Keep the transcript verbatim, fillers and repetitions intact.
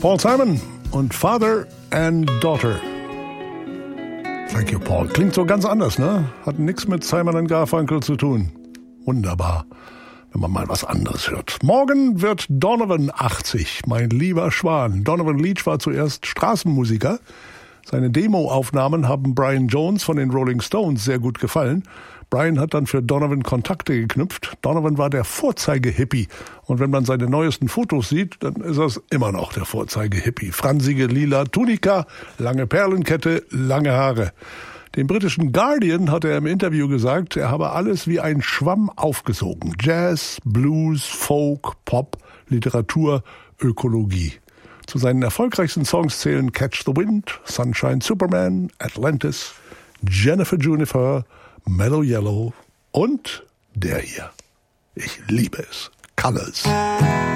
Paul Simon und Father and Daughter. Thank you, Paul. Klingt so ganz anders, ne? Hat nichts mit Simon and Garfunkel zu tun. Wunderbar, wenn man mal was anderes hört. Morgen wird Donovan achtzig, mein lieber Schwan. Donovan Leitch war zuerst Straßenmusiker. Seine Demo-Aufnahmen haben Brian Jones von den Rolling Stones sehr gut gefallen. Brian hat dann für Donovan Kontakte geknüpft. Donovan war der Vorzeige-Hippie. Und wenn man seine neuesten Fotos sieht, dann ist das immer noch der Vorzeige-Hippie. Fransige lila Tunika, lange Perlenkette, lange Haare. Dem britischen Guardian hat er im Interview gesagt, er habe alles wie ein Schwamm aufgesogen. Jazz, Blues, Folk, Pop, Literatur, Ökologie. Zu seinen erfolgreichsten Songs zählen Catch the Wind, Sunshine Superman, Atlantis, Jennifer Juniper, Mellow Yellow und der hier. Ich liebe es. Colors.